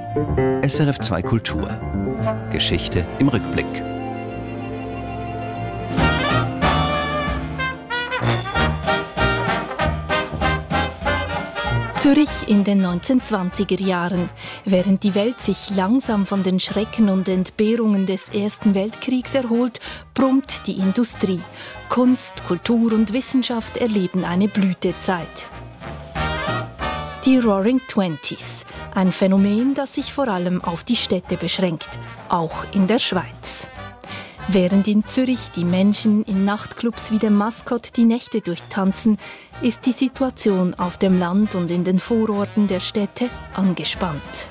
SRF 2 Kultur. Geschichte im Rückblick. Zürich in den 1920er Jahren. Während die Welt sich langsam von den Schrecken und Entbehrungen des Ersten Weltkriegs erholt, brummt die Industrie. Kunst, Kultur und Wissenschaft erleben eine Blütezeit. Die Roaring Twenties. Ein Phänomen, das sich vor allem auf die Städte beschränkt, auch in der Schweiz. Während in Zürich die Menschen in Nachtclubs wie dem Mascot die Nächte durchtanzen, ist die Situation auf dem Land und in den Vororten der Städte angespannt.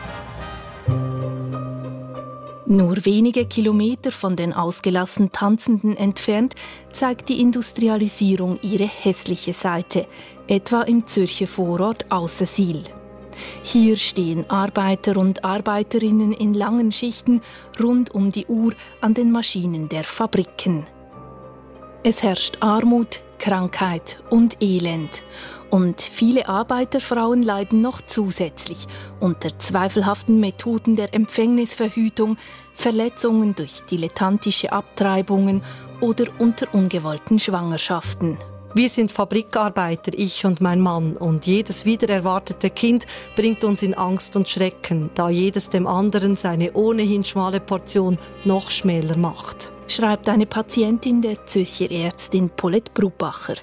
Nur wenige Kilometer von den ausgelassen Tanzenden entfernt zeigt die Industrialisierung ihre hässliche Seite, etwa im Zürcher Vorort Aussersihl. Hier stehen Arbeiter und Arbeiterinnen in langen Schichten rund um die Uhr an den Maschinen der Fabriken. Es herrscht Armut, Krankheit und Elend. Und viele Arbeiterfrauen leiden noch zusätzlich unter zweifelhaften Methoden der Empfängnisverhütung, Verletzungen durch dilettantische Abtreibungen oder unter ungewollten Schwangerschaften. Wir sind Fabrikarbeiter, ich und mein Mann, und jedes wiedererwartete Kind bringt uns in Angst und Schrecken, da jedes dem anderen seine ohnehin schmale Portion noch schmäler macht, schreibt eine Patientin der Zürcher Ärztin Paulette Brubacher.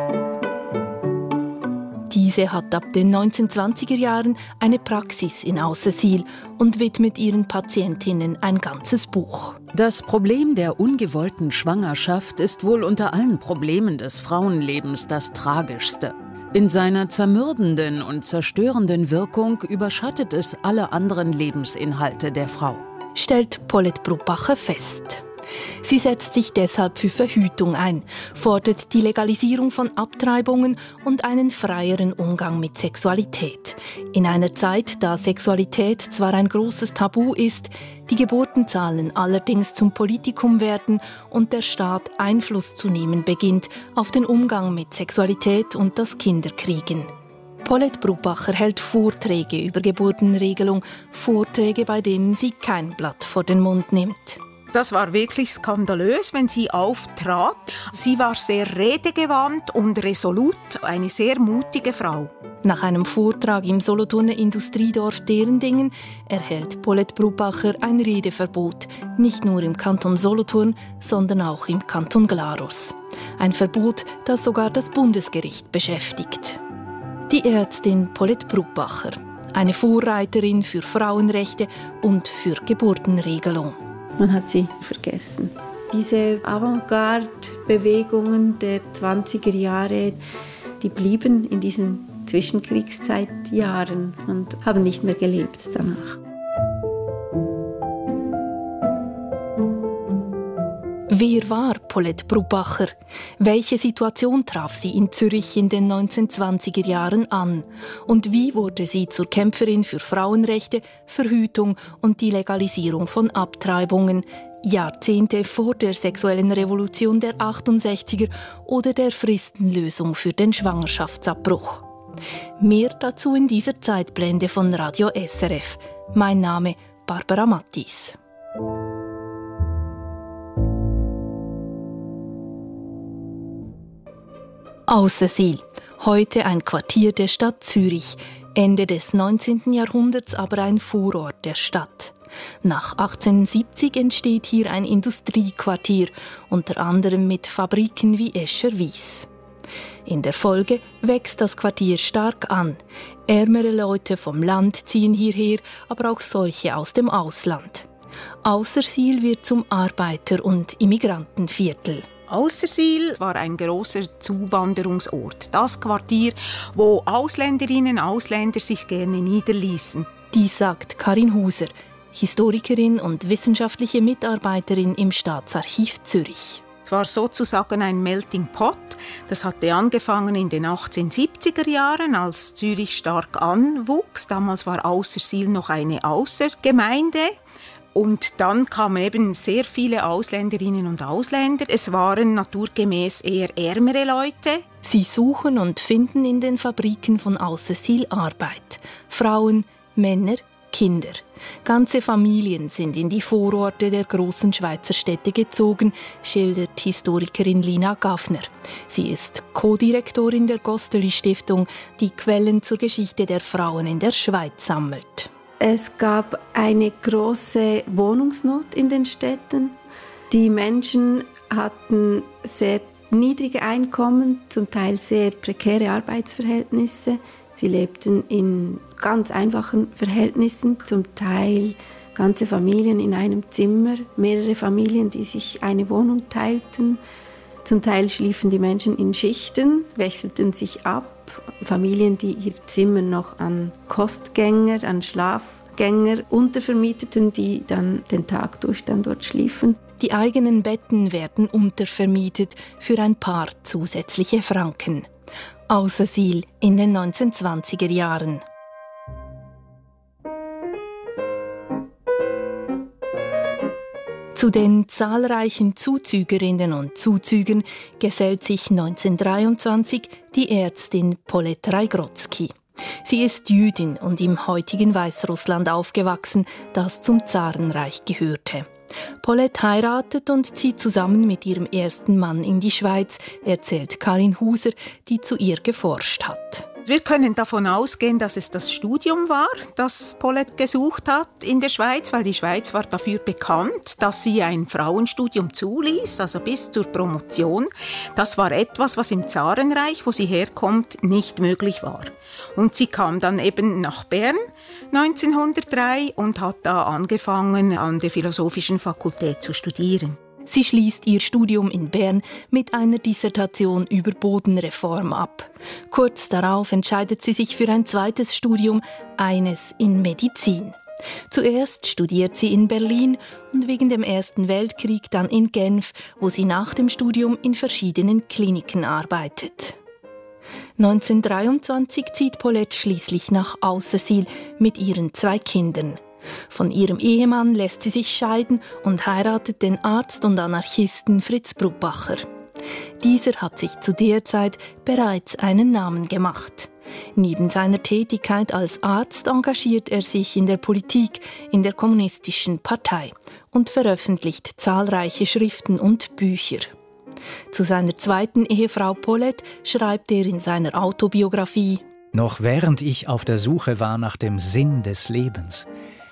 Diese hat ab den 1920er Jahren eine Praxis in Aussersihl und widmet ihren Patientinnen ein ganzes Buch. Das Problem der ungewollten Schwangerschaft ist wohl unter allen Problemen des Frauenlebens das tragischste. In seiner zermürbenden und zerstörenden Wirkung überschattet es alle anderen Lebensinhalte der Frau, stellt Paulette Brubacher fest. Sie setzt sich deshalb für Verhütung ein, fordert die Legalisierung von Abtreibungen und einen freieren Umgang mit Sexualität. In einer Zeit, da Sexualität zwar ein großes Tabu ist, die Geburtenzahlen allerdings zum Politikum werden und der Staat Einfluss zu nehmen beginnt auf den Umgang mit Sexualität und das Kinderkriegen. Paulette Brubacher hält Vorträge über Geburtenregelung, Vorträge, bei denen sie kein Blatt vor den Mund nimmt. Das war wirklich skandalös, wenn sie auftrat. Sie war sehr redegewandt und resolut, eine sehr mutige Frau. Nach einem Vortrag im Solothurner Industriedorf Derendingen erhält Paulette Brubacher ein Redeverbot, nicht nur im Kanton Solothurn, sondern auch im Kanton Glarus. Ein Verbot, das sogar das Bundesgericht beschäftigt. Die Ärztin Paulette Brubacher, eine Vorreiterin für Frauenrechte und für Geburtenregelung. Man hat sie vergessen. Diese Avantgarde-Bewegungen der 20er Jahre, die blieben in diesen Zwischenkriegszeitjahren und haben nicht mehr gelebt danach. Wer war Paulette Brubacher? Welche Situation traf sie in Zürich in den 1920er Jahren an? Und wie wurde sie zur Kämpferin für Frauenrechte, Verhütung und die Legalisierung von Abtreibungen, Jahrzehnte vor der sexuellen Revolution der 68er oder der Fristenlösung für den Schwangerschaftsabbruch? Mehr dazu in dieser Zeitblende von Radio SRF. Mein Name Barbara Mattis. Aussersihl, heute ein Quartier der Stadt Zürich, Ende des 19. Jahrhunderts aber ein Vorort der Stadt. Nach 1870 entsteht hier ein Industriequartier, unter anderem mit Fabriken wie Escher Wyss. In der Folge wächst das Quartier stark an. Ärmere Leute vom Land ziehen hierher, aber auch solche aus dem Ausland. Aussersihl wird zum Arbeiter- und Immigrantenviertel. Aussersihl war ein großer Zuwanderungsort. Das Quartier, wo Ausländerinnen und Ausländer sich gerne niederließen. Dies sagt Karin Huser, Historikerin und wissenschaftliche Mitarbeiterin im Staatsarchiv Zürich. Es war sozusagen ein Melting Pot. Das hatte angefangen in den 1870er Jahren, als Zürich stark anwuchs. Damals war Aussersihl noch eine Außergemeinde. Und dann kamen eben sehr viele Ausländerinnen und Ausländer. Es waren naturgemäß eher ärmere Leute. Sie suchen und finden in den Fabriken von Aussersihl Arbeit. Frauen, Männer, Kinder. Ganze Familien sind in die Vororte der großen Schweizer Städte gezogen, schildert Historikerin Lina Gaffner. Sie ist Co-Direktorin der Gosteli-Stiftung, die Quellen zur Geschichte der Frauen in der Schweiz sammelt. Es gab eine große Wohnungsnot in den Städten. Die Menschen hatten sehr niedrige Einkommen, zum Teil sehr prekäre Arbeitsverhältnisse. Sie lebten in ganz einfachen Verhältnissen, zum Teil ganze Familien in einem Zimmer, mehrere Familien, die sich eine Wohnung teilten. Zum Teil schliefen die Menschen in Schichten, wechselten sich ab. Familien, die ihr Zimmer noch an Kostgänger, an Schlafgänger untervermieteten, die dann den Tag durch dann dort schliefen. Die eigenen Betten werden untervermietet für ein paar zusätzliche Franken. Aussersihl in den 1920er Jahren. Zu den zahlreichen Zuzügerinnen und Zuzügern gesellt sich 1923 die Ärztin Paulette Rajgrodzki. Sie ist Jüdin und im heutigen Weißrussland aufgewachsen, das zum Zarenreich gehörte. Paulette heiratet und zieht zusammen mit ihrem ersten Mann in die Schweiz, erzählt Karin Huser, die zu ihr geforscht hat. Wir können davon ausgehen, dass es das Studium war, das Paulette gesucht hat in der Schweiz, weil die Schweiz war dafür bekannt, dass sie ein Frauenstudium zuließ, also bis zur Promotion. Das war etwas, was im Zarenreich, wo sie herkommt, nicht möglich war. Und sie kam dann eben nach Bern 1903 und hat da angefangen, an der Philosophischen Fakultät zu studieren. Sie schließt ihr Studium in Bern mit einer Dissertation über Bodenreform ab. Kurz darauf entscheidet sie sich für ein zweites Studium, eines in Medizin. Zuerst studiert sie in Berlin und wegen dem Ersten Weltkrieg dann in Genf, wo sie nach dem Studium in verschiedenen Kliniken arbeitet. 1923 zieht Paulette schließlich nach Aussersihl mit ihren 2 Kindern. Von ihrem Ehemann lässt sie sich scheiden und heiratet den Arzt und Anarchisten Fritz Bruppacher. Dieser hat sich zu der Zeit bereits einen Namen gemacht. Neben seiner Tätigkeit als Arzt engagiert er sich in der Politik, in der Kommunistischen Partei und veröffentlicht zahlreiche Schriften und Bücher. Zu seiner zweiten Ehefrau Paulette schreibt er in seiner Autobiografie: Noch während ich auf der Suche war nach dem Sinn des Lebens,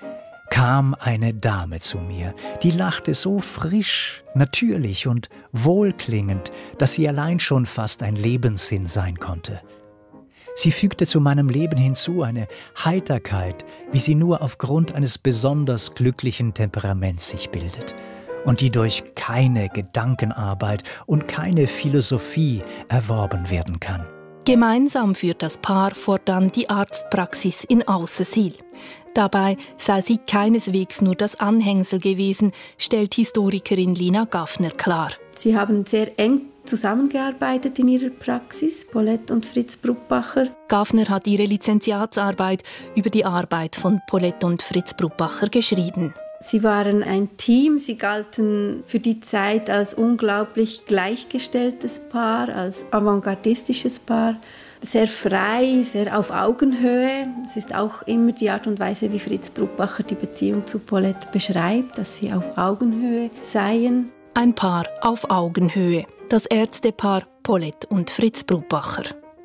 kam eine Dame zu mir, die lachte so frisch, natürlich und wohlklingend, dass sie allein schon fast ein Lebenssinn sein konnte. Sie fügte zu meinem Leben hinzu eine Heiterkeit, wie sie nur aufgrund eines besonders glücklichen Temperaments sich bildet und die durch keine Gedankenarbeit und keine Philosophie erworben werden kann. Gemeinsam führt das Paar fortan die Arztpraxis in Aussersihl. Dabei sei sie keineswegs nur das Anhängsel gewesen, stellt Historikerin Lina Gaffner klar. Sie haben sehr eng zusammengearbeitet in ihrer Praxis, Paulette und Fritz Bruppacher. Gaffner hat ihre Lizenziatsarbeit über die Arbeit von Paulette und Fritz Bruppacher geschrieben. Sie waren ein Team, sie galten für die Zeit als unglaublich gleichgestelltes Paar, als avantgardistisches Paar. Sehr frei, sehr auf Augenhöhe. Es ist auch immer die Art und Weise, wie Fritz Bruppacher die Beziehung zu Paulette beschreibt, dass sie auf Augenhöhe seien. Ein Paar auf Augenhöhe, das Ärztepaar Paulette und Fritz Bruppacher.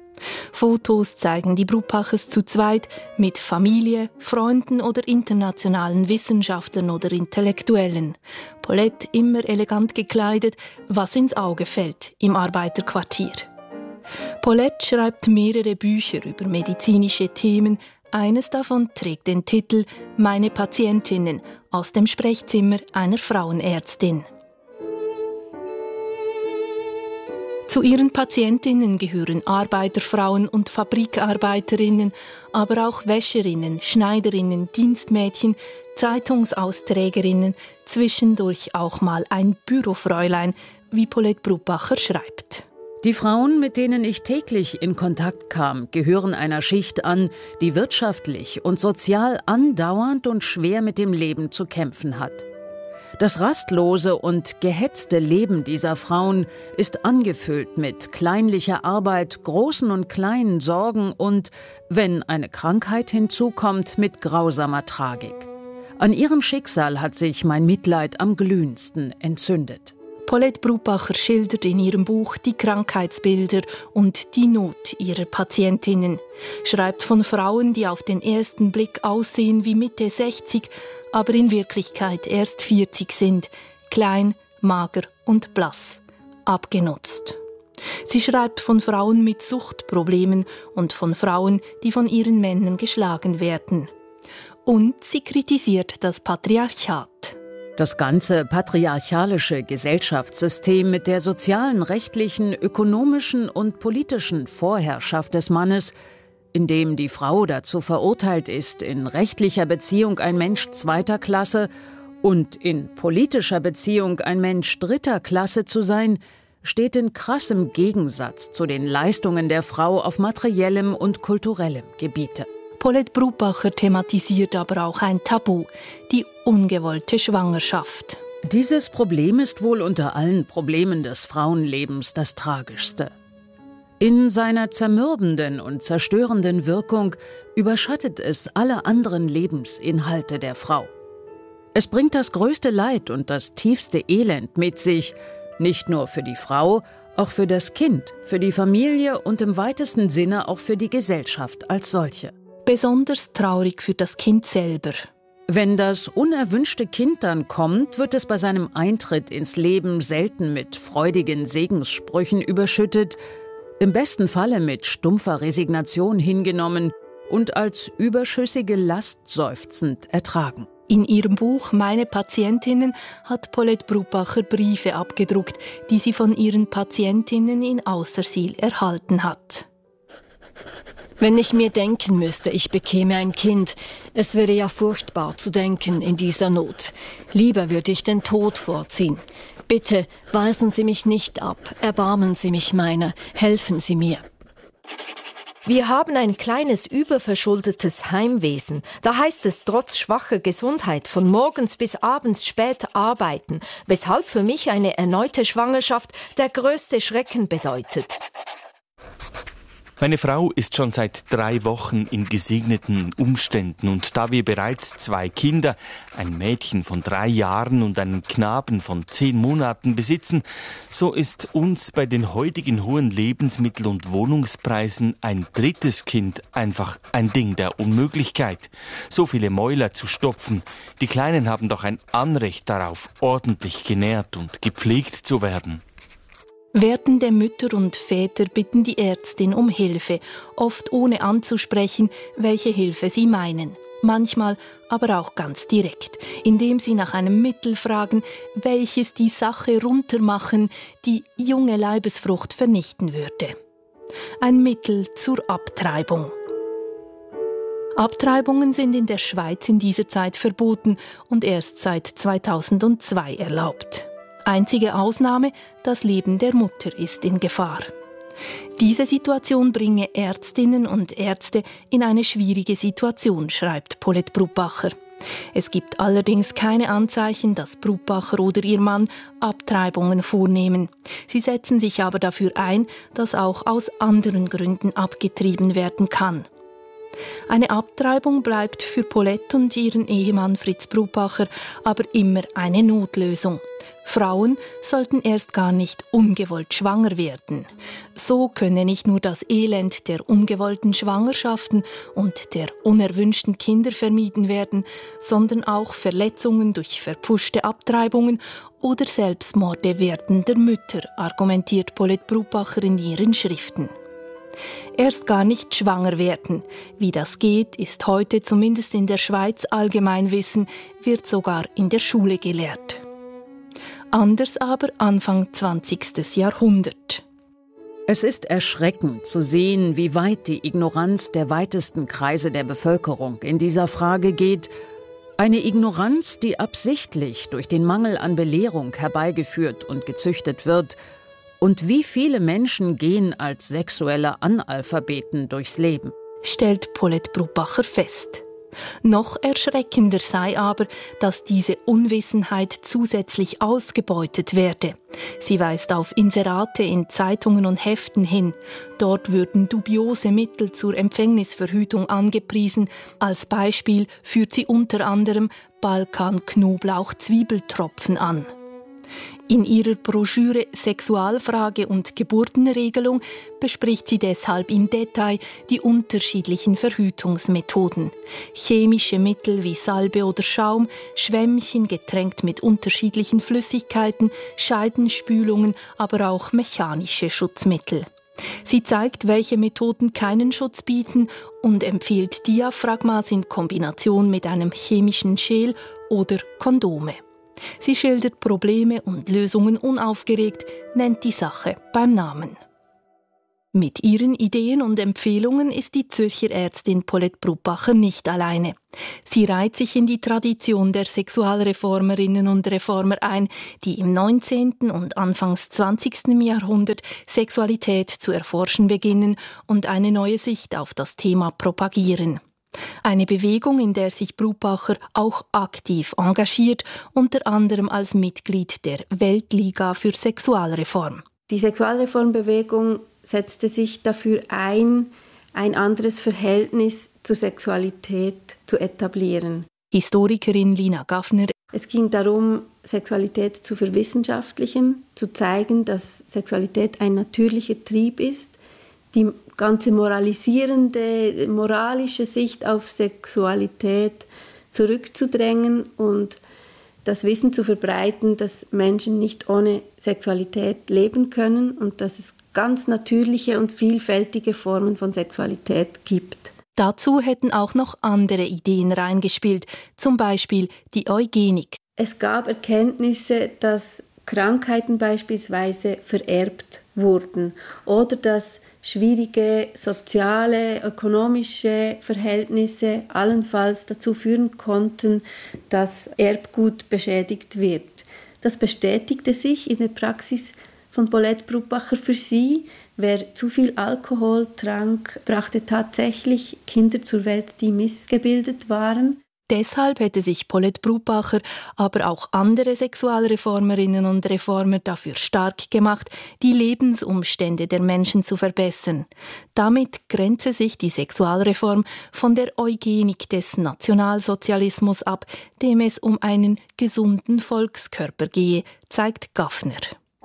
Fotos zeigen die Bruppachers zu zweit mit Familie, Freunden oder internationalen Wissenschaftlern oder Intellektuellen. Paulette immer elegant gekleidet, was ins Auge fällt im Arbeiterquartier. Paulette schreibt mehrere Bücher über medizinische Themen. Eines davon trägt den Titel »Meine Patientinnen« aus dem Sprechzimmer einer Frauenärztin. Zu ihren Patientinnen gehören Arbeiterfrauen und Fabrikarbeiterinnen, aber auch Wäscherinnen, Schneiderinnen, Dienstmädchen, Zeitungsausträgerinnen, zwischendurch auch mal ein Bürofräulein, wie Paulette Bruppacher schreibt. Die Frauen, mit denen ich täglich in Kontakt kam, gehören einer Schicht an, die wirtschaftlich und sozial andauernd und schwer mit dem Leben zu kämpfen hat. Das rastlose und gehetzte Leben dieser Frauen ist angefüllt mit kleinlicher Arbeit, großen und kleinen Sorgen und, wenn eine Krankheit hinzukommt, mit grausamer Tragik. An ihrem Schicksal hat sich mein Mitleid am glühendsten entzündet. Paulette Brubacher schildert in ihrem Buch die Krankheitsbilder und die Not ihrer Patientinnen, schreibt von Frauen, die auf den ersten Blick aussehen wie Mitte 60, aber in Wirklichkeit erst 40 sind, klein, mager und blass, abgenutzt. Sie schreibt von Frauen mit Suchtproblemen und von Frauen, die von ihren Männern geschlagen werden. Und sie kritisiert das Patriarchat. Das ganze patriarchalische Gesellschaftssystem mit der sozialen, rechtlichen, ökonomischen und politischen Vorherrschaft des Mannes, in dem die Frau dazu verurteilt ist, in rechtlicher Beziehung ein Mensch zweiter Klasse und in politischer Beziehung ein Mensch dritter Klasse zu sein, steht in krassem Gegensatz zu den Leistungen der Frau auf materiellem und kulturellem Gebiete. Paulette Brubacher thematisiert aber auch ein Tabu, die ungewollte Schwangerschaft. Dieses Problem ist wohl unter allen Problemen des Frauenlebens das tragischste. In seiner zermürbenden und zerstörenden Wirkung überschattet es alle anderen Lebensinhalte der Frau. Es bringt das größte Leid und das tiefste Elend mit sich, nicht nur für die Frau, auch für das Kind, für die Familie und im weitesten Sinne auch für die Gesellschaft als solche. Besonders traurig für das Kind selber. Wenn das unerwünschte Kind dann kommt, wird es bei seinem Eintritt ins Leben selten mit freudigen Segenssprüchen überschüttet, im besten Falle mit stumpfer Resignation hingenommen und als überschüssige Last seufzend ertragen. In ihrem Buch »Meine Patientinnen« hat Paulette Brubacher Briefe abgedruckt, die sie von ihren Patientinnen in Aussersihl erhalten hat. Wenn ich mir denken müsste, ich bekäme ein Kind, es wäre ja furchtbar zu denken in dieser Not. Lieber würde ich den Tod vorziehen. Bitte weisen Sie mich nicht ab, erbarmen Sie mich meiner, helfen Sie mir. Wir haben ein kleines überverschuldetes Heimwesen. Da heißt es trotz schwacher Gesundheit von morgens bis abends spät arbeiten, weshalb für mich eine erneute Schwangerschaft der größte Schrecken bedeutet. Meine Frau ist schon seit 3 Wochen in gesegneten Umständen und da wir bereits 2 Kinder, ein Mädchen von 3 Jahren und einen Knaben von 10 Monaten besitzen, so ist uns bei den heutigen hohen Lebensmittel- und Wohnungspreisen ein 3. Kind einfach ein Ding der Unmöglichkeit. So viele Mäuler zu stopfen, die Kleinen haben doch ein Anrecht darauf, ordentlich genährt und gepflegt zu werden. Werdende Mütter und Väter bitten die Ärztin um Hilfe, oft ohne anzusprechen, welche Hilfe sie meinen. Manchmal aber auch ganz direkt, indem sie nach einem Mittel fragen, welches die Sache runtermachen, die junge Leibesfrucht vernichten würde. Ein Mittel zur Abtreibung. Abtreibungen sind in der Schweiz in dieser Zeit verboten und erst seit 2002 erlaubt. Einzige Ausnahme, das Leben der Mutter ist in Gefahr. Diese Situation bringe Ärztinnen und Ärzte in eine schwierige Situation, schreibt Paulette Brubacher. Es gibt allerdings keine Anzeichen, dass Brubacher oder ihr Mann Abtreibungen vornehmen. Sie setzen sich aber dafür ein, dass auch aus anderen Gründen abgetrieben werden kann. Eine Abtreibung bleibt für Paulette und ihren Ehemann Fritz Brubacher aber immer eine Notlösung. Frauen sollten erst gar nicht ungewollt schwanger werden. So könne nicht nur das Elend der ungewollten Schwangerschaften und der unerwünschten Kinder vermieden werden, sondern auch Verletzungen durch verpfuschte Abtreibungen oder Selbstmorde werdender Mütter, argumentiert Paulette Brubacher in ihren Schriften. Erst gar nicht schwanger werden. Wie das geht, ist heute zumindest in der Schweiz Allgemeinwissen, wird sogar in der Schule gelehrt. Anders aber Anfang 20. Jahrhundert. Es ist erschreckend zu sehen, wie weit die Ignoranz der weitesten Kreise der Bevölkerung in dieser Frage geht. Eine Ignoranz, die absichtlich durch den Mangel an Belehrung herbeigeführt und gezüchtet wird. Und wie viele Menschen gehen als sexuelle Analphabeten durchs Leben? Stellt Paulette Brubacher fest. Noch erschreckender sei aber, dass diese Unwissenheit zusätzlich ausgebeutet werde. Sie weist auf Inserate in Zeitungen und Heften hin. Dort würden dubiose Mittel zur Empfängnisverhütung angepriesen. Als Beispiel führt sie unter anderem Balkan-Knoblauch-Zwiebeltropfen an. In ihrer Broschüre Sexualfrage und Geburtenregelung bespricht sie deshalb im Detail die unterschiedlichen Verhütungsmethoden. Chemische Mittel wie Salbe oder Schaum, Schwämmchen getränkt mit unterschiedlichen Flüssigkeiten, Scheidenspülungen, aber auch mechanische Schutzmittel. Sie zeigt, welche Methoden keinen Schutz bieten und empfiehlt Diaphragmas in Kombination mit einem chemischen Gel oder Kondome. Sie schildert Probleme und Lösungen unaufgeregt, nennt die Sache beim Namen. Mit ihren Ideen und Empfehlungen ist die Zürcher Ärztin Paulette Bruppacher nicht alleine. Sie reiht sich in die Tradition der Sexualreformerinnen und Reformer ein, die im 19. und Anfangs 20. Jahrhundert Sexualität zu erforschen beginnen und eine neue Sicht auf das Thema propagieren. Eine Bewegung, in der sich Bruppacher auch aktiv engagiert, unter anderem als Mitglied der Weltliga für Sexualreform. Die Sexualreformbewegung setzte sich dafür ein anderes Verhältnis zur Sexualität zu etablieren. Historikerin Lina Gaffner. Es ging darum, Sexualität zu verwissenschaftlichen, zu zeigen, dass Sexualität ein natürlicher Trieb ist. Die ganze moralische Sicht auf Sexualität zurückzudrängen und das Wissen zu verbreiten, dass Menschen nicht ohne Sexualität leben können und dass es ganz natürliche und vielfältige Formen von Sexualität gibt. Dazu hätten auch noch andere Ideen reingespielt, zum Beispiel die Eugenik. Es gab Erkenntnisse, dass Krankheiten beispielsweise vererbt wurden oder dass schwierige soziale, ökonomische Verhältnisse allenfalls dazu führen konnten, dass Erbgut beschädigt wird. Das bestätigte sich in der Praxis von Paulette Bruppacher für sie. Wer zu viel Alkohol trank, brachte tatsächlich Kinder zur Welt, die missgebildet waren. Deshalb hätte sich Paulette Bruppacher, aber auch andere Sexualreformerinnen und Reformer dafür stark gemacht, die Lebensumstände der Menschen zu verbessern. Damit grenze sich die Sexualreform von der Eugenik des Nationalsozialismus ab, dem es um einen gesunden Volkskörper gehe, zeigt Gaffner.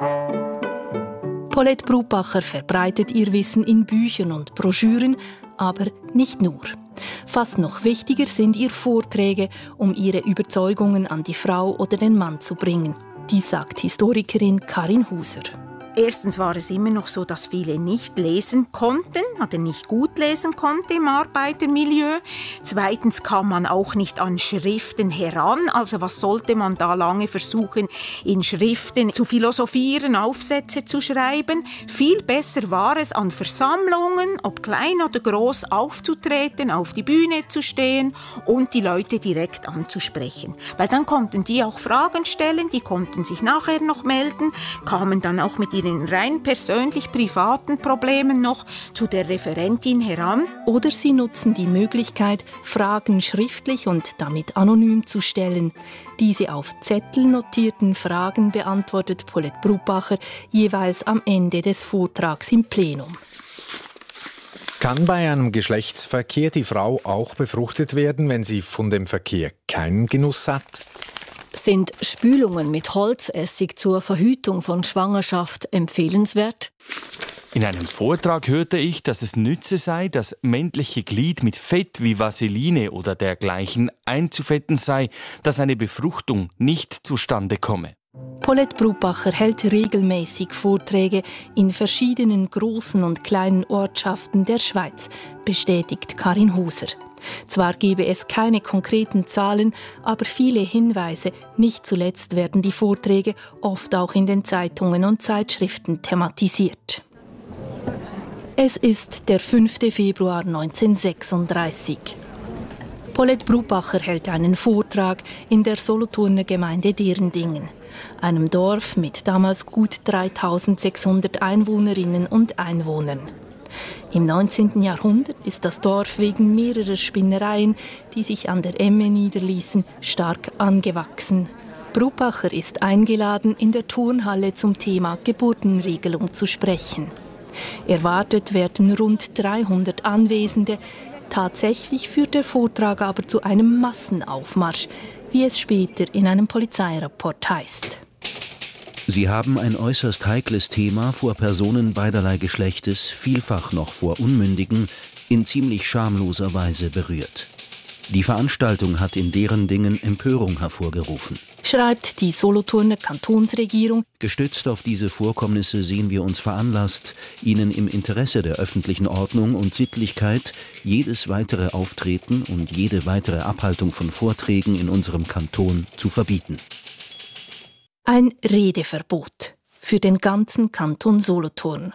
Paulette Bruppacher verbreitet ihr Wissen in Büchern und Broschüren, aber nicht nur. Fast noch wichtiger sind ihr Vorträge, um ihre Überzeugungen an die Frau oder den Mann zu bringen. Dies sagt Historikerin Karin Huser. Erstens war es immer noch so, dass viele nicht lesen konnten oder nicht gut lesen konnten im Arbeitermilieu. Zweitens kam man auch nicht an Schriften heran. Also was sollte man da lange versuchen, in Schriften zu philosophieren, Aufsätze zu schreiben? Viel besser war es, an Versammlungen, ob klein oder groß, aufzutreten, auf die Bühne zu stehen und die Leute direkt anzusprechen. Weil dann konnten die auch Fragen stellen, die konnten sich nachher noch melden, kamen dann auch mit ihren rein persönlich privaten Problemen noch zu der Referentin heran. Oder sie nutzen die Möglichkeit, Fragen schriftlich und damit anonym zu stellen. Diese auf Zettel notierten Fragen beantwortet Paulette Bruppacher jeweils am Ende des Vortrags im Plenum. Kann bei einem Geschlechtsverkehr die Frau auch befruchtet werden, wenn sie von dem Verkehr keinen Genuss hat? Sind Spülungen mit Holzessig zur Verhütung von Schwangerschaft empfehlenswert? In einem Vortrag hörte ich, dass es nütze sei, das männliche Glied mit Fett wie Vaseline oder dergleichen einzufetten sei, dass eine Befruchtung nicht zustande komme. Paulette Bruppacher hält regelmäßig Vorträge in verschiedenen großen und kleinen Ortschaften der Schweiz, bestätigt Karin Huser. Zwar gebe es keine konkreten Zahlen, aber viele Hinweise. Nicht zuletzt werden die Vorträge oft auch in den Zeitungen und Zeitschriften thematisiert. Es ist der 5. Februar 1936. Paulette Bruppacher hält einen Vortrag in der Solothurner Gemeinde Derendingen, einem Dorf mit damals gut 3600 Einwohnerinnen und Einwohnern. Im 19. Jahrhundert ist das Dorf wegen mehrerer Spinnereien, die sich an der Emme niederließen, stark angewachsen. Brubacher ist eingeladen, in der Turnhalle zum Thema Geburtenregelung zu sprechen. Erwartet werden rund 300 Anwesende. Tatsächlich führt der Vortrag aber zu einem Massenaufmarsch, wie es später in einem Polizeirapport heißt. Sie haben ein äußerst heikles Thema vor Personen beiderlei Geschlechtes, vielfach noch vor Unmündigen, in ziemlich schamloser Weise berührt. Die Veranstaltung hat in deren Dingen Empörung hervorgerufen, schreibt die Solothurner Kantonsregierung. Gestützt auf diese Vorkommnisse sehen wir uns veranlasst, Ihnen im Interesse der öffentlichen Ordnung und Sittlichkeit jedes weitere Auftreten und jede weitere Abhaltung von Vorträgen in unserem Kanton zu verbieten. Ein Redeverbot für den ganzen Kanton Solothurn.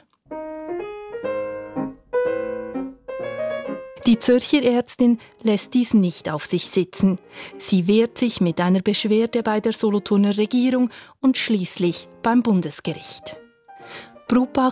Die Zürcher Ärztin lässt dies nicht auf sich sitzen. Sie wehrt sich mit einer Beschwerde bei der Solothurner Regierung und schließlich beim Bundesgericht. Brubacher